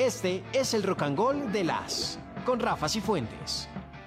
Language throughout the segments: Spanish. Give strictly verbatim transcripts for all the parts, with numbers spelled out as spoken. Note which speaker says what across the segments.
Speaker 1: Este es el Rock and Roll de las con Rafa Cifuentes.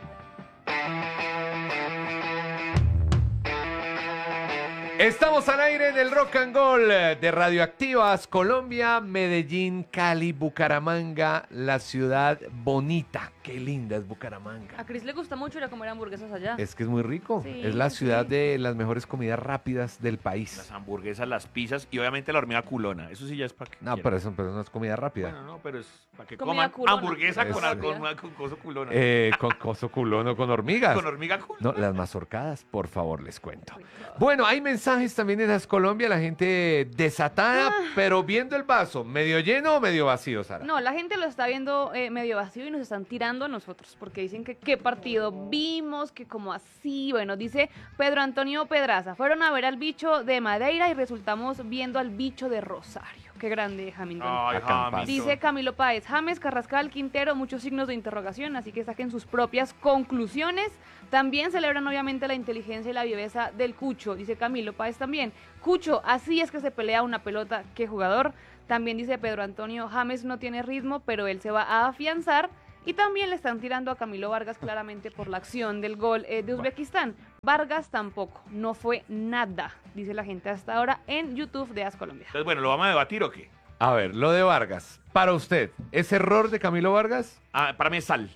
Speaker 2: Estamos al aire en el Rock and Roll de Radioactivas, Colombia, Medellín, Cali, Bucaramanga, la ciudad bonita. Qué linda es Bucaramanga.
Speaker 3: A Cris le gusta mucho ir a comer hamburguesas allá.
Speaker 2: Es que es muy rico.
Speaker 3: Sí,
Speaker 2: es la ciudad
Speaker 3: sí.
Speaker 2: de las mejores comidas rápidas del país.
Speaker 4: Las hamburguesas, las pizzas y obviamente la hormiga culona. Eso sí ya es para que
Speaker 2: No,
Speaker 4: quieran.
Speaker 2: pero eso, pero no es comida rápida.
Speaker 4: Bueno, no, pero es para que
Speaker 3: Comida
Speaker 4: coman
Speaker 3: culona.
Speaker 4: hamburguesa con,
Speaker 2: Es-
Speaker 4: al- con, con coso culona.
Speaker 2: Eh, con coso culón o con hormigas.
Speaker 4: Con hormiga culona.
Speaker 2: No, las mazorcadas, por favor, les cuento. Bueno, hay mensajes también en las Colombia, la gente desatada, pero viendo el vaso, ¿medio lleno o medio vacío, Sara?
Speaker 3: No, la gente lo está viendo eh, medio vacío y nos están tirando a nosotros, porque dicen que qué partido vimos, que como así, bueno, dice Pedro Antonio Pedraza, fueron a ver al bicho de Madeira y resultamos viendo al bicho de Rosario. Qué grande, Hamilton.
Speaker 4: Ay,
Speaker 2: Acampar.
Speaker 4: Hamilton.
Speaker 3: Dice Camilo Páez, James, Carrascal, Quintero, muchos signos de interrogación, así que saquen sus propias conclusiones. También celebran obviamente la inteligencia y la viveza del Cucho, dice Camilo Páez también. Cucho, así es que se pelea una pelota, qué jugador. También dice Pedro Antonio, James no tiene ritmo, pero él se va a afianzar. Y también le están tirando a Camilo Vargas claramente por la acción del gol eh, de Uzbekistán. Vargas tampoco, no fue nada, dice la gente hasta ahora en YouTube de As Colombia.
Speaker 4: Entonces, bueno, ¿lo vamos a debatir o qué?
Speaker 2: A ver, lo de Vargas. Para usted, ¿es error de Camilo Vargas?
Speaker 4: Ah, para mí es sal.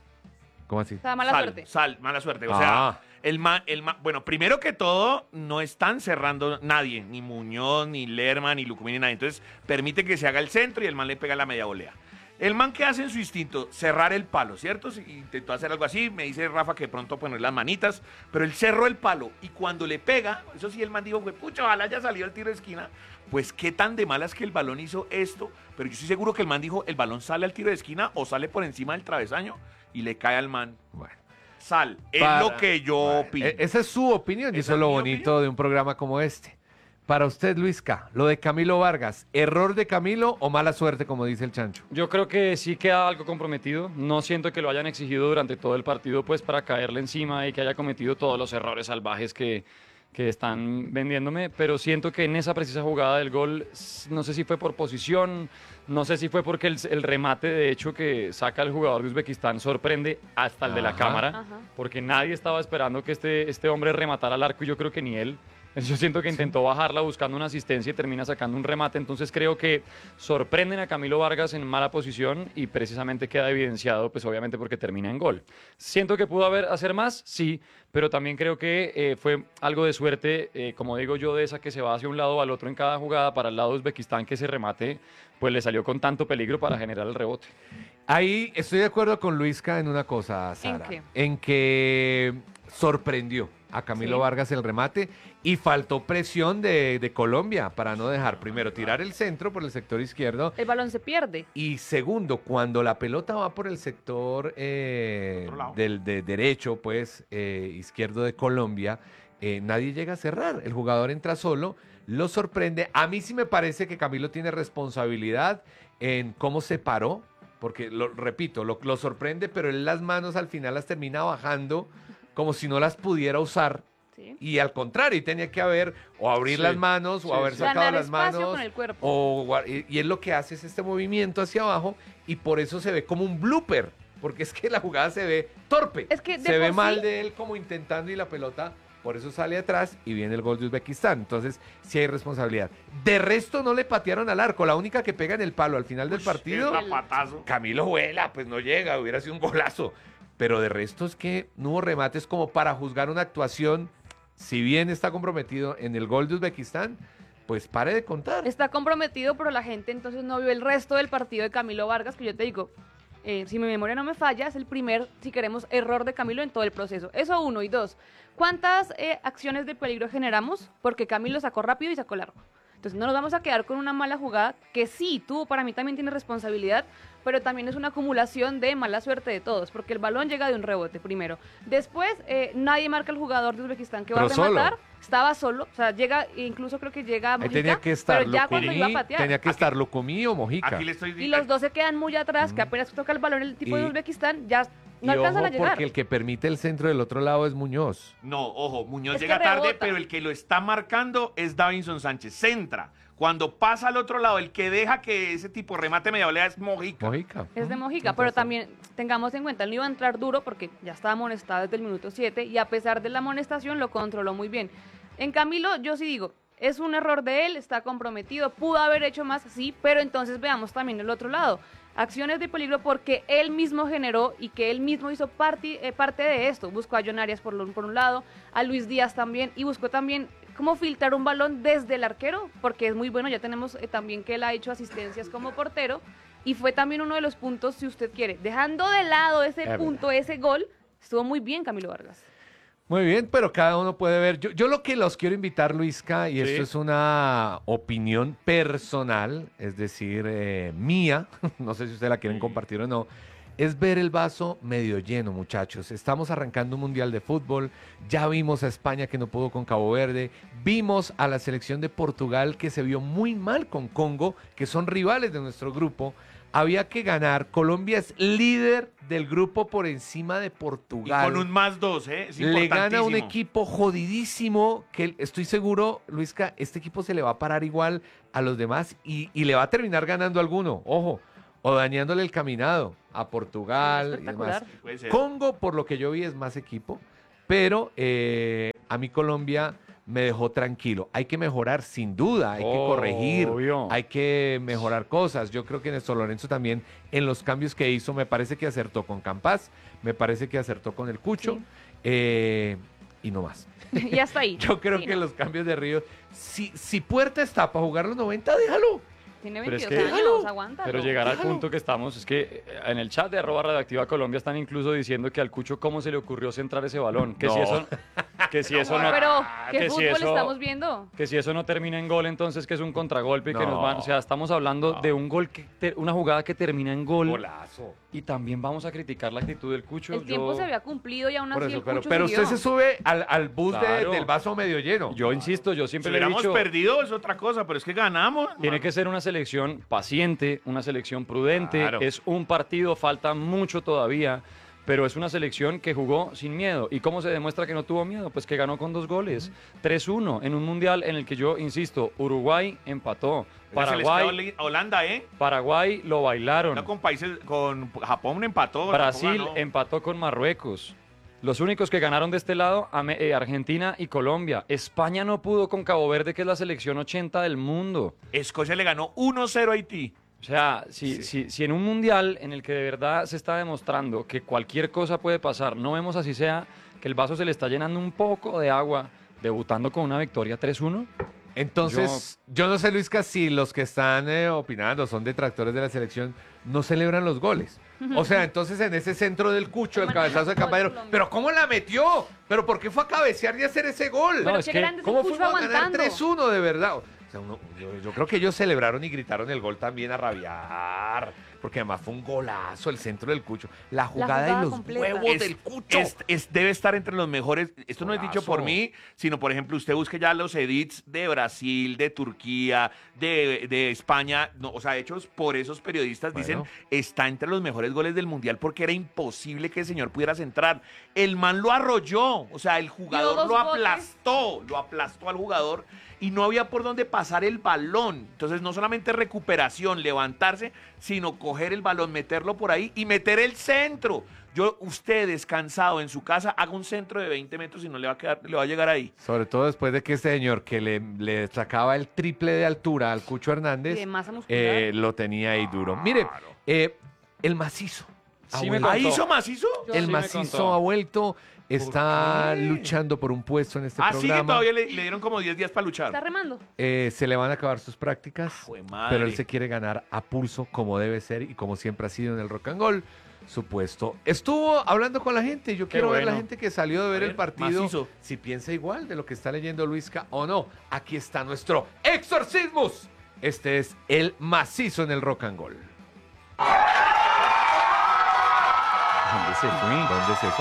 Speaker 2: ¿Cómo así?
Speaker 3: O sea, mala
Speaker 4: sal,
Speaker 3: suerte.
Speaker 4: Sal, mala suerte. O
Speaker 2: Ah.
Speaker 4: sea, el ma, el ma- bueno, primero que todo, no están cerrando nadie, ni Muñoz, ni Lerma, ni Lucumí, ni nadie. Entonces, permite que se haga el centro y el man le pega la media volea. El man que hace en su instinto, cerrar el palo, ¿cierto? Si intentó hacer algo así, me dice Rafa que pronto poner las manitas, pero él cerró el palo y cuando le pega, eso sí, el man dijo, pucha, ojalá haya salido el tiro de esquina. Pues qué tan de malas que el balón hizo esto, pero yo estoy seguro que el man dijo, el balón sale al tiro de esquina o sale por encima del travesaño y le cae al man.
Speaker 2: Bueno.
Speaker 4: Sal, es
Speaker 2: Para-
Speaker 4: lo que yo
Speaker 2: Bueno,
Speaker 4: opino.
Speaker 2: e- Esa es su opinión y
Speaker 4: Esa
Speaker 2: eso es
Speaker 4: es
Speaker 2: lo
Speaker 4: mi
Speaker 2: bonito
Speaker 4: opinión.
Speaker 2: de un programa como este. Para usted, Luisca, lo de Camilo Vargas, ¿error de Camilo o mala suerte, como dice el Chancho?
Speaker 5: Yo creo que sí queda algo comprometido. No siento que lo hayan exigido durante todo el partido pues para caerle encima y que haya cometido todos los errores salvajes que, que están vendiéndome, pero siento que en esa precisa jugada del gol, s- no sé si fue por posición, no sé si fue porque el, el remate de hecho que saca el jugador de Uzbekistán sorprende hasta el de la
Speaker 2: Ajá.
Speaker 5: cámara,
Speaker 3: Ajá.
Speaker 5: porque nadie estaba esperando que este, este hombre rematara al arco y yo creo que ni él. Yo siento que intentó bajarla buscando una asistencia y termina sacando un remate, entonces creo que sorprenden a Camilo Vargas en mala posición y precisamente queda evidenciado, pues obviamente porque termina en gol. Siento que pudo haber hacer más, sí, pero también creo que eh, fue algo de suerte, eh, como digo yo, de esa que se va hacia un lado o al otro en cada jugada para el lado de Uzbekistán, que ese remate pues le salió con tanto peligro para generar el rebote.
Speaker 2: Ahí estoy de acuerdo con Luisca en una cosa, Sara.
Speaker 3: qué?
Speaker 2: En que sorprendió a Camilo
Speaker 3: Sí.
Speaker 2: Vargas el remate y faltó presión de, de Colombia para no dejar, primero, tirar el centro por el sector izquierdo
Speaker 3: El balón se pierde.
Speaker 2: y segundo, cuando la pelota va por el sector eh,
Speaker 4: Otro lado.
Speaker 2: del de derecho, pues, eh, izquierdo de Colombia, eh, nadie llega a cerrar. El jugador entra solo, lo sorprende. A mí sí me parece que Camilo tiene responsabilidad en cómo se paró, porque, lo repito, lo, lo sorprende, pero él las manos al final las termina bajando como si no las pudiera usar.
Speaker 3: ¿Sí?
Speaker 2: Y al contrario, y tenía que haber o abrir
Speaker 5: Sí.
Speaker 2: las manos o
Speaker 5: Sí,
Speaker 2: haber
Speaker 5: sí.
Speaker 2: sacado
Speaker 3: Ganar
Speaker 2: las
Speaker 3: espacio
Speaker 2: manos.
Speaker 3: con el cuerpo.
Speaker 2: O, gua- y, y él lo que hace es este movimiento hacia abajo y por eso se ve como un blooper. Porque es que la jugada se ve torpe.
Speaker 3: Es que de
Speaker 2: se ve
Speaker 3: por
Speaker 2: mal
Speaker 3: sí-
Speaker 2: de él como intentando y la pelota, por eso sale atrás y viene el gol de Uzbekistán. Entonces, sí hay responsabilidad. De resto, no le patearon al arco. La única que pega en el palo al final del partido,
Speaker 4: Es zapatazo.
Speaker 2: Camilo vuela, pues no llega, hubiera sido un golazo. Pero de resto es que no hubo remates como para juzgar una actuación. Si bien está comprometido en el gol de Uzbekistán, pues pare de contar.
Speaker 3: Está comprometido, pero la gente entonces no vio el resto del partido de Camilo Vargas, que yo te digo, eh, si mi memoria no me falla, es el primer, si queremos, error de Camilo en todo el proceso. Eso uno. Y dos, ¿cuántas eh, acciones de peligro generamos? Porque Camilo sacó rápido y sacó largo. Entonces no nos vamos a quedar con una mala jugada, que sí, tuvo, para mí también tiene responsabilidad, pero también es una acumulación de mala suerte de todos, porque el balón llega de un rebote primero. Después, eh, nadie marca al jugador de Uzbekistán que va
Speaker 2: Pero
Speaker 3: a
Speaker 2: solo.
Speaker 3: rematar. Estaba solo, o sea, llega, incluso creo que llega
Speaker 2: Ahí
Speaker 3: Mojica,
Speaker 2: tenía que estar
Speaker 3: pero ya cuando iba a
Speaker 2: Lucumí,
Speaker 3: patear.
Speaker 2: tenía que estar Lucumí o Mojica.
Speaker 4: Aquí le estoy
Speaker 3: Y los dos se quedan muy atrás, que apenas toca el balón el tipo
Speaker 2: Y-
Speaker 3: de Uzbekistán, ya no
Speaker 2: y
Speaker 3: alcanzan
Speaker 2: ojo,
Speaker 3: a llegar.
Speaker 2: porque el que permite el centro del otro lado es Muñoz.
Speaker 4: No, ojo, Muñoz
Speaker 3: Es que
Speaker 4: llega tarde,
Speaker 3: rebota.
Speaker 4: pero el que lo está marcando es Davinson Sánchez. Centra. Cuando pasa al otro lado, el que deja que ese tipo remate media volea es Mojica.
Speaker 2: Mojica.
Speaker 3: Es de Mojica, pero también tengamos en cuenta, él no iba a entrar duro porque ya estaba amonestado desde el minuto siete y a pesar de la amonestación lo controló muy bien. En Camilo, yo sí digo, es un error de él, está comprometido, pudo haber hecho más, sí, pero entonces veamos también el otro lado. Acciones de peligro porque él mismo generó y que él mismo hizo parte, eh, parte de esto. Buscó a John Arias por, lo, por un lado, a Luis Díaz también y buscó también cómo filtrar un balón desde el arquero, porque es muy bueno, ya tenemos eh, también que él ha hecho asistencias como portero y fue también uno de los puntos, si usted quiere, dejando de lado ese
Speaker 2: Es
Speaker 3: punto,
Speaker 2: verdad.
Speaker 3: ese gol, estuvo muy bien Camilo Vargas.
Speaker 2: Muy bien, pero cada uno puede ver. Yo, yo lo que los quiero invitar, Luisca, y
Speaker 4: Sí.
Speaker 2: esto es una opinión personal, es decir, eh, mía, no sé si ustedes la quieren compartir o no, es ver el vaso medio lleno, muchachos. Estamos arrancando un mundial de fútbol, ya vimos a España que no pudo con Cabo Verde, vimos a la selección de Portugal que se vio muy mal con Congo, que son rivales de nuestro grupo. Había que ganar. Colombia es líder del grupo por encima de
Speaker 4: Y
Speaker 2: Portugal.
Speaker 4: con un más dos, ¿eh? Es
Speaker 2: Le gana un
Speaker 4: importantísimo.
Speaker 2: equipo jodidísimo que estoy seguro, Luisca, este equipo se le va a parar igual a los demás y, y le va a terminar ganando alguno, ojo, o dañándole el caminado a Portugal y
Speaker 3: Espectacular.
Speaker 2: demás.
Speaker 4: Puede ser.
Speaker 2: Congo, por lo que yo vi, es más equipo, pero eh, a mí Colombia me dejó tranquilo. Hay que mejorar, sin duda, hay que corregir,
Speaker 5: Obvio.
Speaker 2: hay que mejorar cosas. Yo creo que Néstor Lorenzo también, en los cambios que hizo, me parece que acertó con Campas, me parece que acertó con el Cucho,
Speaker 3: Sí.
Speaker 2: eh, y no más.
Speaker 3: y hasta ahí.
Speaker 2: Yo creo
Speaker 3: Sí,
Speaker 2: que
Speaker 3: no.
Speaker 2: los cambios de Río, si, si Puerta está para jugar los noventa, déjalo.
Speaker 3: Tiene
Speaker 5: Pero es
Speaker 3: veintidós
Speaker 5: que-
Speaker 3: años, aguanta.
Speaker 5: Pero llegar al punto que estamos, es que eh, en el chat de arroba radioactiva Colombia están incluso diciendo que al Cucho cómo se le ocurrió centrar ese balón, que si
Speaker 2: No.
Speaker 5: eso, que si eso no,
Speaker 3: Pero, ¿qué
Speaker 5: que si
Speaker 3: fútbol
Speaker 5: eso-
Speaker 3: estamos viendo?
Speaker 5: que si eso no termina en gol, entonces que es un contragolpe y que
Speaker 2: No.
Speaker 5: nos van, o sea, estamos hablando
Speaker 2: No.
Speaker 5: de un gol que ter- una jugada que termina en gol
Speaker 2: Golazo.
Speaker 5: y también vamos a criticar la actitud del Cucho.
Speaker 3: El tiempo
Speaker 5: yo,
Speaker 3: se había cumplido y aún
Speaker 2: Por
Speaker 3: así
Speaker 2: eso,
Speaker 3: el
Speaker 2: pero,
Speaker 3: Cucho
Speaker 2: pero
Speaker 3: siguió.
Speaker 2: usted se sube al, al bus de-
Speaker 5: Claro.
Speaker 2: del vaso medio lleno.
Speaker 5: yo insisto, yo
Speaker 4: Si
Speaker 5: siempre le he
Speaker 4: hubiéramos
Speaker 5: dicho,
Speaker 4: perdido es otra cosa, pero es que ganamos.
Speaker 5: tiene
Speaker 4: mano.
Speaker 5: que ser una selección paciente, una selección prudente.
Speaker 4: Claro.
Speaker 5: Es un partido, falta mucho todavía, pero es una selección que jugó sin miedo. ¿Y cómo se demuestra que no tuvo miedo? Pues que ganó con dos goles, tres uno, en un mundial en el que yo, insisto, Uruguay empató,
Speaker 4: Esa se les quedó
Speaker 5: Paraguay,
Speaker 4: a Holanda, ¿eh?
Speaker 5: Paraguay lo bailaron,
Speaker 4: No, con países, con Japón empató.
Speaker 5: Brasil
Speaker 4: Japón ganó.
Speaker 5: empató con Marruecos. Los únicos que ganaron de este lado, Ame- eh, Argentina y Colombia. España no pudo con Cabo Verde, que es la selección ochenta del mundo.
Speaker 4: Escocia le ganó uno cero a Haití.
Speaker 5: O sea, si, si, si en un mundial en el que de verdad se está demostrando que cualquier cosa puede pasar, no vemos así sea que el vaso se le está llenando un poco de agua, debutando con una victoria tres uno.
Speaker 2: Entonces, yo, no sé, Luisca, si los que están eh, opinando son detractores de la selección, no celebran los goles. O sea, entonces en ese centro del Cucho, el
Speaker 3: Hermano,
Speaker 2: cabezazo de
Speaker 3: gol
Speaker 2: Campanero,
Speaker 3: Colombia.
Speaker 2: ¿pero cómo la metió? ¿Pero por qué fue a cabecear y hacer ese gol?
Speaker 3: Pero
Speaker 5: es
Speaker 3: qué
Speaker 5: que,
Speaker 3: grande es el
Speaker 2: ¿Cómo
Speaker 3: Cucho
Speaker 2: fuimos a ganar
Speaker 3: aguantando.
Speaker 2: tres uno de verdad? O sea, uno- yo, yo creo que ellos celebraron y gritaron el gol también a rabiar, porque además fue un golazo el centro del Cucho. La jugada,
Speaker 3: jugada
Speaker 2: de los
Speaker 3: completa.
Speaker 2: huevos
Speaker 4: Es-
Speaker 2: del Cucho.
Speaker 4: es- es- debe estar entre los mejores. Esto no es dicho por
Speaker 2: Golazo.
Speaker 4: mí, sino por ejemplo, usted busque ya los edits de Brasil, de Turquía, de, de España, no, o sea, hechos por esos periodistas,
Speaker 2: Bueno.
Speaker 4: dicen, está entre los mejores goles del Mundial porque era imposible que el señor pudiera centrar. El man lo arrolló, o sea, el jugador
Speaker 3: dos
Speaker 4: lo
Speaker 3: botes.
Speaker 4: aplastó, lo aplastó al jugador y no había por dónde pasar el balón. Entonces, no solamente recuperación, levantarse, sino coger el balón, meterlo por ahí y meter el centro. Yo, usted descansado en su casa, haga un centro de veinte metros y no le va a quedar, le va a llegar ahí.
Speaker 2: Sobre todo después de que este señor que le, le sacaba el triple de altura al Cucho
Speaker 3: Y
Speaker 2: Hernández,
Speaker 3: de masa muscular.
Speaker 2: eh, lo tenía ahí duro. Mire, eh, el macizo. ha
Speaker 5: Sí me
Speaker 2: vuelto.
Speaker 4: ¿Ahí
Speaker 5: contó.
Speaker 4: hizo macizo?
Speaker 3: Yo-
Speaker 2: El
Speaker 5: Sí me
Speaker 2: macizo
Speaker 5: contó.
Speaker 2: ha vuelto, está
Speaker 4: qué?
Speaker 2: luchando por un puesto en este
Speaker 4: Ah, sí, que
Speaker 2: programa.
Speaker 4: todavía le, le dieron como diez días para luchar.
Speaker 3: Está remando.
Speaker 2: Eh, se le van a acabar sus prácticas,
Speaker 4: Jue madre.
Speaker 2: pero él se quiere ganar a pulso como debe ser y como siempre ha sido en el rock and roll. Su puesto. Estuvo hablando con la gente. Yo
Speaker 5: Qué
Speaker 2: quiero ver la
Speaker 5: bueno.
Speaker 2: gente que salió de ver
Speaker 4: ver,
Speaker 2: el partido.
Speaker 4: macizo.
Speaker 2: Si piensa igual de lo que está leyendo Luisca o no. Aquí está nuestro exorcismus. Este es el macizo en el rock and roll.
Speaker 5: ¿Dónde se fue?
Speaker 2: ¿Dónde es eso?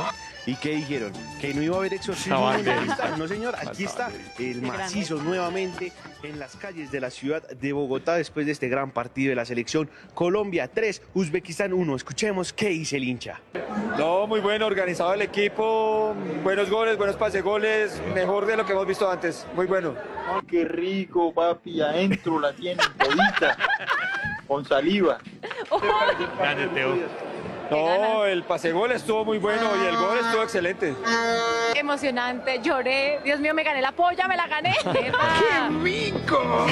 Speaker 6: ¿Y qué dijeron? ¿Que no iba a haber exorcismo
Speaker 5: La
Speaker 6: mundialista? No, señor, aquí está el
Speaker 3: Qué
Speaker 6: macizo nuevamente en las calles de la ciudad de Bogotá después de este gran partido de la selección. Colombia tres, Uzbekistán uno. Escuchemos qué dice el hincha.
Speaker 7: No, muy bueno, organizado el equipo, buenos goles, buenos pase goles, mejor de lo que hemos visto antes, muy bueno.
Speaker 8: Oh, qué rico, papi, adentro la tienen todita, con saliva.
Speaker 4: Grande, Teo.
Speaker 7: No, el pase gol estuvo muy bueno y el gol estuvo excelente.
Speaker 9: Emocionante, lloré, Dios mío, me gané la polla, me la gané. ¡Qué
Speaker 8: rico!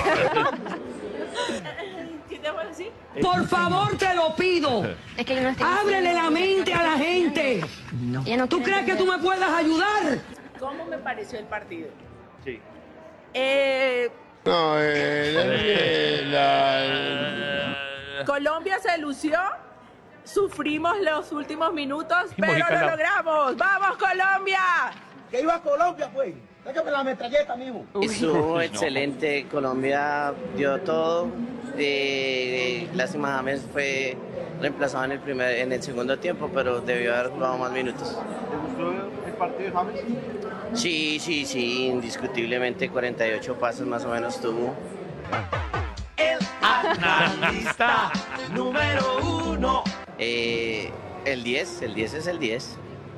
Speaker 10: Por favor, te lo pido.
Speaker 9: Es que yo no estoy...
Speaker 10: Ábrele la mente a la gente.
Speaker 9: No.
Speaker 10: ¿Tú crees que tú me puedas ayudar?
Speaker 11: ¿Cómo me pareció el partido?
Speaker 6: Sí.
Speaker 11: Eh,
Speaker 8: No, eh, la-
Speaker 11: Colombia se lució, sufrimos los últimos minutos,
Speaker 4: Y
Speaker 11: pero
Speaker 4: Mojica
Speaker 11: lo
Speaker 4: la-
Speaker 11: logramos. ¡Vamos, Colombia!
Speaker 8: Que iba a Colombia, pues. Sácame la metralleta, mijo.
Speaker 12: Estuvo excelente, Colombia dio todo. Eh, lástima, James fue reemplazado en el primer, en el segundo tiempo, pero debió haber jugado más minutos.
Speaker 6: ¿Te gustó el partido de James?
Speaker 12: Sí, sí, sí, indiscutiblemente cuarenta y ocho pasos más o menos tuvo.
Speaker 4: Analista número uno.
Speaker 12: Eh, el diez, el diez es el diez.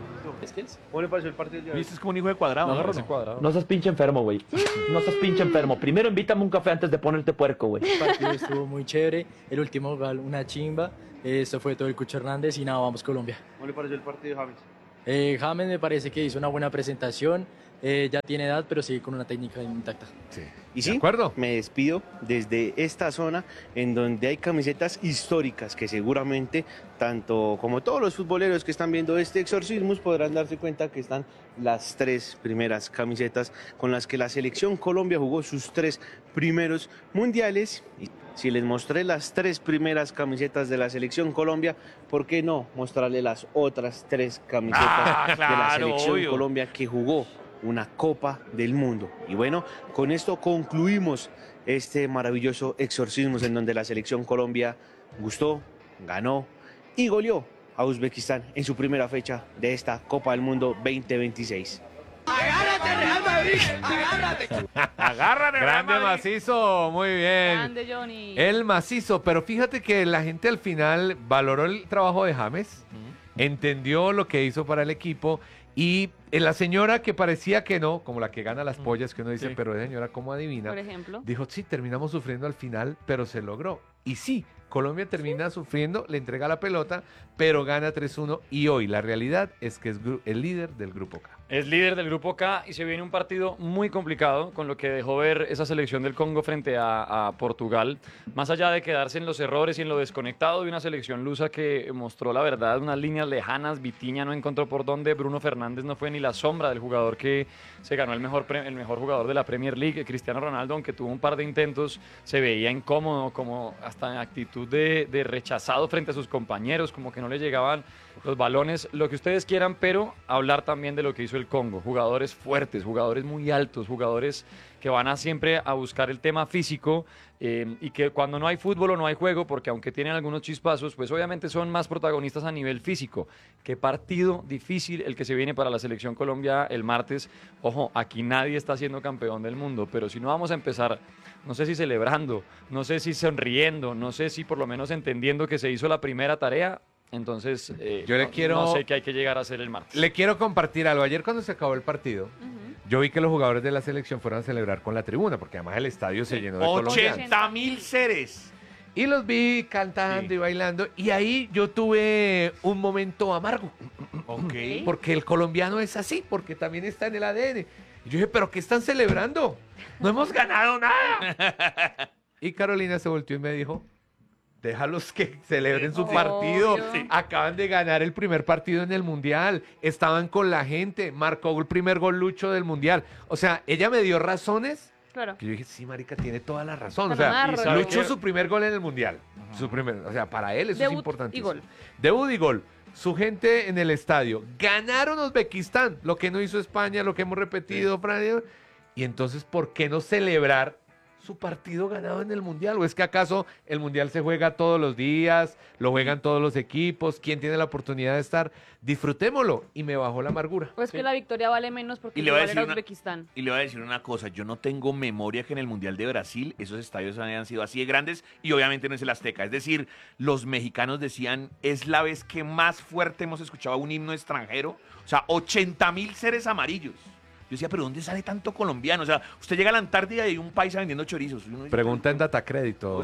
Speaker 6: ¿Cómo le pareció el partido de hoy?
Speaker 4: Viste, es como un hijo de cuadrado.
Speaker 5: No,
Speaker 4: ¿no?
Speaker 5: agarras el cuadrado.
Speaker 13: No seas pinche enfermo, güey. No seas pinche enfermo. Primero invítame un café antes de ponerte puerco, güey.
Speaker 14: El partido estuvo muy chévere, el último gol una chimba, esto fue todo el Cucho Hernández y nada, vamos Colombia.
Speaker 6: ¿Cómo le pareció el partido de James?
Speaker 14: Eh, James me parece que hizo una buena presentación, eh, ya tiene edad, pero sigue con una técnica intacta.
Speaker 2: Sí.
Speaker 6: Y
Speaker 2: ¿De
Speaker 6: sí,
Speaker 2: acuerdo?
Speaker 6: me despido desde esta zona en donde hay camisetas históricas que seguramente, tanto como todos los futboleros que están viendo este exorcismo, podrán darse cuenta que están las tres primeras camisetas con las que la selección Colombia jugó sus tres primeros mundiales. Y si les mostré las tres primeras camisetas de la selección Colombia, ¿por qué no mostrarle las otras tres camisetas
Speaker 4: Ah,
Speaker 6: de la
Speaker 4: claro,
Speaker 6: selección
Speaker 4: obvio.
Speaker 6: Colombia que jugó una Copa del Mundo? Y bueno, con esto concluimos este maravilloso exorcismo en donde la selección Colombia gustó, ganó y goleó a Uzbekistán en su primera fecha de esta Copa del Mundo veinte veintiséis.
Speaker 8: ¡Agárrate, Real Madrid! ¡Agárrate!
Speaker 4: Agárrate,
Speaker 2: Grande
Speaker 4: Real Madrid.
Speaker 2: macizo, muy bien.
Speaker 3: Grande, Johnny.
Speaker 2: El macizo, pero fíjate que la gente al final valoró el trabajo de James, entendió lo que hizo para el equipo y eh, la señora que parecía que no, como la que gana las pollas, que uno dice,
Speaker 5: Sí.
Speaker 2: pero esa señora cómo adivina,
Speaker 3: Por ejemplo.
Speaker 2: dijo, sí, terminamos sufriendo al final, pero se logró. Y sí, Colombia termina sufriendo, le entrega la pelota, pero gana tres uno y hoy la realidad es que es gru- el líder del grupo K.
Speaker 5: Es líder del grupo K y se viene un partido muy complicado con lo que dejó ver esa selección del Congo frente a, a Portugal. Más allá de quedarse en los errores y en lo desconectado de una selección lusa que mostró la verdad, unas líneas lejanas, Vitinha no encontró por dónde, Bruno Fernández no fue ni la sombra del jugador que se ganó el mejor, pre- el mejor jugador de la Premier League, Cristiano Ronaldo, aunque tuvo un par de intentos, se veía incómodo, como hasta en actitud de, de rechazado frente a sus compañeros, como que no le llegaban los balones, lo que ustedes quieran, pero hablar también de lo que hizo el Congo. Jugadores fuertes, jugadores muy altos, jugadores que van a siempre a buscar el tema físico eh, y que cuando no hay fútbol o no hay juego, porque aunque tienen algunos chispazos, pues obviamente son más protagonistas a nivel físico. Qué partido difícil el que se viene para la Selección Colombia el martes. Ojo, aquí nadie está siendo campeón del mundo, pero si no vamos a empezar, no sé si celebrando, no sé si sonriendo, no sé si por lo menos entendiendo que se hizo la primera tarea, entonces eh,
Speaker 2: Yo le
Speaker 5: no-
Speaker 2: quiero-
Speaker 5: no sé qué hay que llegar a hacer el martes.
Speaker 2: Le quiero compartir algo. Ayer cuando se acabó el partido, yo vi que los jugadores de la selección fueron a celebrar con la tribuna, porque además el estadio se llenó de colombianos.
Speaker 4: ochenta mil seres.
Speaker 2: Y los vi cantando
Speaker 4: Sí.
Speaker 2: y bailando, y ahí yo tuve un momento amargo,
Speaker 4: Ok.
Speaker 2: porque el colombiano es así, porque también está en el A D N. Y yo dije, ¿pero qué están celebrando? No hemos ganado nada. Y Carolina se volteó y me dijo, déjalos que celebren su
Speaker 3: Obvio.
Speaker 2: partido.
Speaker 3: Sí.
Speaker 2: Acaban de ganar el primer partido en el Mundial. Estaban con la gente. Marcó el primer gol Lucho del Mundial. O sea, ella me dio razones
Speaker 3: Claro.
Speaker 2: que yo dije, sí, marica, tiene toda la razón. O
Speaker 3: Pero
Speaker 2: sea,
Speaker 3: narra,
Speaker 2: Lucho
Speaker 5: ¿no?
Speaker 2: su primer gol en el Mundial. Su primer, o sea, para él eso
Speaker 3: Debut
Speaker 2: es importante.
Speaker 3: y gol.
Speaker 2: Debut y gol. Su gente en el estadio. Ganaron Uzbekistán. Lo que no hizo España, lo que hemos repetido. Francia. Y entonces, ¿por qué no celebrar su partido ganado en el Mundial. ¿O es que acaso el Mundial se juega todos los días, lo juegan todos los equipos? ¿Quién tiene la oportunidad de estar? Disfrutémoslo. Y me bajó la amargura.
Speaker 3: Pues que la victoria vale menos porque
Speaker 4: Y le voy a
Speaker 3: igual
Speaker 4: decir
Speaker 3: era
Speaker 4: una-
Speaker 3: Uzbekistán.
Speaker 4: Y le voy a decir una cosa, yo no tengo memoria que en el Mundial de Brasil esos estadios hayan sido así de grandes y obviamente no es el Azteca. Es decir, los mexicanos decían, es la vez que más fuerte hemos escuchado un himno extranjero. O sea, ochenta mil seres amarillos. Yo decía, pero ¿dónde sale tanto colombiano? O sea, usted llega a la Antártida y hay un paisa vendiendo chorizos. Uno dice,
Speaker 2: Pregunta en Datacrédito.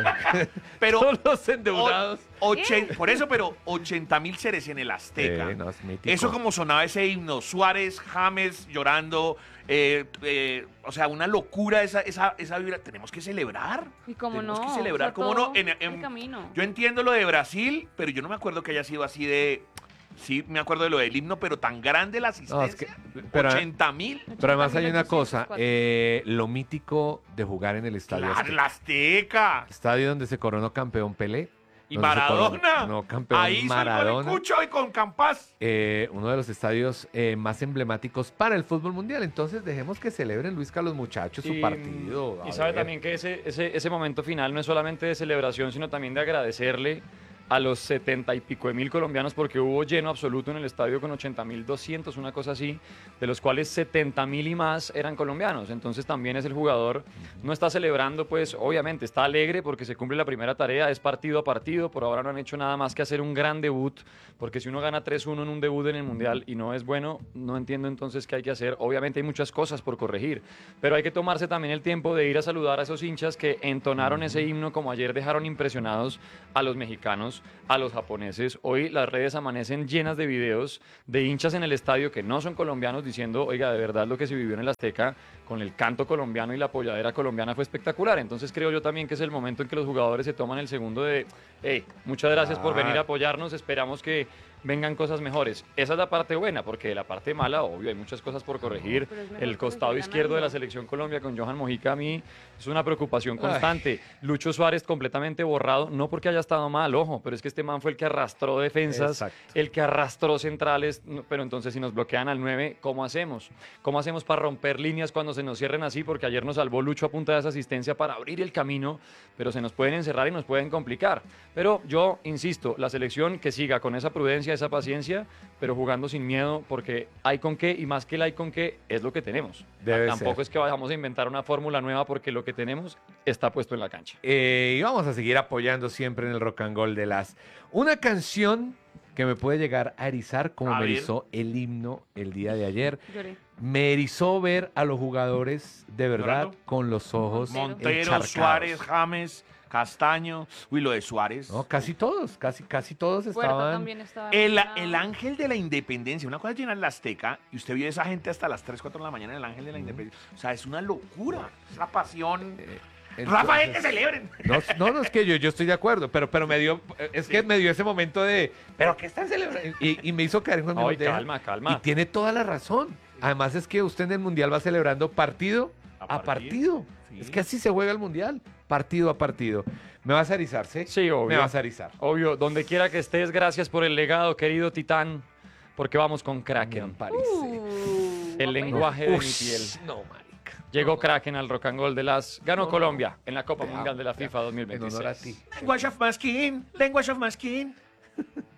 Speaker 4: pero
Speaker 2: Todos los endeudados.
Speaker 4: o- ochen- por eso, pero ochenta mil seres en el Azteca.
Speaker 2: Sí, no, es mítico.
Speaker 4: Eso como sonaba ese himno, Suárez, James llorando, eh, eh, o sea, una locura esa, esa, esa vibra. Tenemos que celebrar.
Speaker 3: Y cómo
Speaker 4: Tenemos
Speaker 3: no.
Speaker 4: que celebrar,
Speaker 3: o sea,
Speaker 4: ¿cómo
Speaker 3: todo
Speaker 4: no? En-
Speaker 3: el
Speaker 4: en-
Speaker 3: camino.
Speaker 4: Yo entiendo lo de Brasil, pero yo no me acuerdo que haya sido así de... Sí, me acuerdo de lo del himno, pero tan grande la asistencia.
Speaker 2: No, es que- pero-
Speaker 4: ochenta mil.
Speaker 2: Pero además hay una cosa, eh, lo mítico de jugar en el estadio
Speaker 4: Claro,
Speaker 2: Azteca.
Speaker 4: la Azteca.
Speaker 2: Estadio donde se coronó campeón Pelé.
Speaker 4: Y
Speaker 2: donde se
Speaker 4: Maradona.
Speaker 2: coronó campeón
Speaker 4: Ahí hizo el
Speaker 2: Maradona.
Speaker 4: Cucho y con Campas.
Speaker 2: Eh, uno de los estadios eh, más emblemáticos para el fútbol mundial. Entonces dejemos que celebren, Luisca, los muchachos su
Speaker 5: Y-
Speaker 2: partido.
Speaker 5: Y
Speaker 2: A
Speaker 5: sabe
Speaker 2: ver.
Speaker 5: también que ese, ese, ese momento final no es solamente de celebración, sino también de agradecerle a los setenta y pico de mil colombianos, porque hubo lleno absoluto en el estadio con ochenta mil doscientos, una cosa así, de los cuales setenta mil y más eran colombianos. Entonces también es el jugador, no está celebrando, pues obviamente está alegre porque se cumple la primera tarea, es partido a partido, por ahora no han hecho nada más que hacer un gran debut, porque si uno gana tres uno en un debut en el Mundial y no es bueno, no entiendo entonces qué hay que hacer. Obviamente hay muchas cosas por corregir, pero hay que tomarse también el tiempo de ir a saludar a esos hinchas que entonaron ese himno, como ayer dejaron impresionados a los mexicanos, a los japoneses. Hoy las redes amanecen llenas de videos de hinchas en el estadio que no son colombianos diciendo, oiga, de verdad lo que se vivió en el Azteca con el canto colombiano y la apoyadera colombiana fue espectacular. Entonces creo yo también que es el momento en que los jugadores se toman el segundo de, hey, muchas gracias por venir a apoyarnos, esperamos que vengan cosas mejores. Esa es la parte buena, porque la parte mala, obvio, hay muchas cosas por corregir.
Speaker 3: Pero es mejor
Speaker 5: El
Speaker 3: que
Speaker 5: costado
Speaker 3: se
Speaker 5: izquierdo de la
Speaker 3: ganando.
Speaker 5: selección Colombia con Johan Mojica a mí es una preocupación
Speaker 2: Ay.
Speaker 5: constante. Lucho Suárez completamente borrado, no porque haya estado mal, ojo, pero es que este man fue el que arrastró defensas,
Speaker 2: Exacto.
Speaker 5: el que arrastró centrales, no, pero entonces si nos bloquean al nueve, ¿cómo hacemos? ¿Cómo hacemos para romper líneas cuando se nos cierren así? Porque ayer nos salvó Lucho a punta de esa asistencia para abrir el camino, pero se nos pueden encerrar y nos pueden complicar. Pero yo insisto, la selección que siga con esa prudencia, esa paciencia, pero jugando sin miedo, porque hay con qué, y más que el hay con qué, es lo que tenemos.
Speaker 2: Debe
Speaker 5: Tampoco
Speaker 2: ser.
Speaker 5: es que vayamos a inventar una fórmula nueva, porque lo que tenemos está puesto en la cancha.
Speaker 2: Eh, y vamos a seguir apoyando siempre en el Rock and Roll de las. Una canción que me puede llegar a erizar como
Speaker 4: A
Speaker 2: me
Speaker 4: ver.
Speaker 2: erizó el himno el día de ayer.
Speaker 3: Lloré.
Speaker 2: Me erizó ver a los jugadores de verdad
Speaker 4: ¿Llorando?
Speaker 2: con los ojos
Speaker 4: Montero,
Speaker 2: encharcados.
Speaker 4: Suárez, James, Castaño. Uy, lo de Suárez.
Speaker 2: No, casi todos, casi, casi todos
Speaker 3: Puerta
Speaker 2: estaban.
Speaker 3: también estaba
Speaker 4: El,
Speaker 3: emocionado.
Speaker 4: el ángel de la independencia, una cosa es llenar la Azteca y usted vio a esa gente hasta las tres, cuatro de la mañana en el ángel de la independencia. O sea, es una locura, es la pasión.
Speaker 2: Entonces-
Speaker 4: Rafael, que celebren.
Speaker 2: No, no, no, es que yo, yo estoy de acuerdo, pero, pero me dio, es que me dio ese momento de, pero ¿qué están celebrando? Y, y me hizo caer en cuando
Speaker 5: Ay,
Speaker 2: me deja.
Speaker 5: calma, calma.
Speaker 2: Y tiene toda la razón. Además es que usted en el Mundial va celebrando partido a,
Speaker 4: A
Speaker 2: partido.
Speaker 4: partido. Sí.
Speaker 2: Es que así se juega el Mundial, partido a partido. ¿Me vas a erizar, sí?
Speaker 5: Sí, obvio.
Speaker 2: Me vas a erizar.
Speaker 5: Obvio, donde quiera que estés, gracias por el legado, querido Titán, porque vamos con Kraken.
Speaker 3: Uh,
Speaker 5: El lenguaje de mi piel.
Speaker 2: No, marica.
Speaker 5: Llegó Kraken al Rock and Roll de las... Ganó
Speaker 2: No.
Speaker 5: Colombia en la Copa
Speaker 2: Te
Speaker 5: Mundial
Speaker 2: amo,
Speaker 5: de la
Speaker 2: te
Speaker 5: FIFA
Speaker 2: amo.
Speaker 5: dos mil
Speaker 2: En
Speaker 5: veintiséis.
Speaker 2: honor a ti.
Speaker 4: Language of my skin, language of my skin.